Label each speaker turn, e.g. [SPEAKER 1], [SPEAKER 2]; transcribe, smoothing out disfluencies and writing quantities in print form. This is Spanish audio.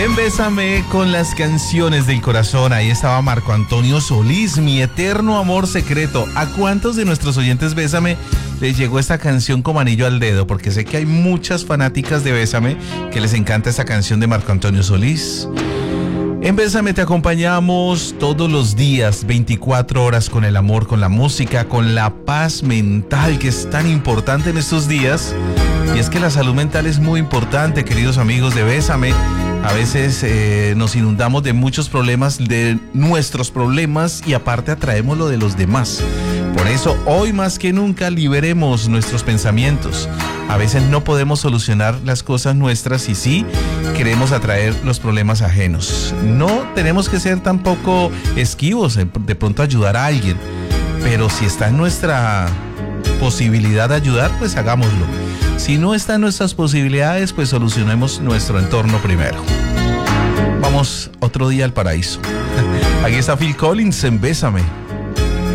[SPEAKER 1] En Bésame con las canciones del corazón, ahí estaba Marco Antonio Solís, Mi Eterno Amor Secreto. ¿A cuántos de nuestros oyentes Bésame les llegó esta canción como anillo al dedo? Porque sé que hay muchas fanáticas de Bésame que les encanta esta canción de Marco Antonio Solís. En Bésame te acompañamos todos los días, 24 horas con el amor, con la música, con la paz mental que es tan importante en estos días. Y es que la salud mental es muy importante, queridos amigos de Bésame. A veces nos inundamos de muchos problemas, de nuestros problemas, y aparte atraemos lo de los demás. Por eso, hoy más que nunca, liberemos nuestros pensamientos. A veces no podemos solucionar las cosas nuestras y sí queremos atraer los problemas ajenos. No tenemos que ser tampoco esquivos, de pronto ayudar a alguien. Pero si está en nuestra posibilidad de ayudar, pues hagámoslo. Si no está en nuestras posibilidades, pues solucionemos nuestro entorno primero. Vamos otro día al paraíso. Aquí está Phil Collins en Bésame.